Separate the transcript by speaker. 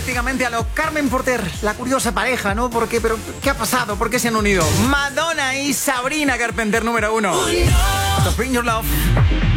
Speaker 1: prácticamente a lo Carmen Porter, la curiosa pareja, ¿no? ¿Por qué? ¿Pero qué ha pasado? ¿Por qué se han unido? Madonna y Sabrina Carpenter, número 1. To Bring Your Love.